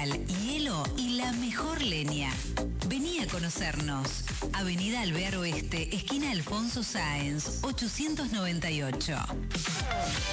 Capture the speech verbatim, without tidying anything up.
Cal, hielo y la mejor leña. Vení a conocernos. Avenida Alvear Oeste, esquina Alfonso Sáenz, ochocientos noventa y ocho.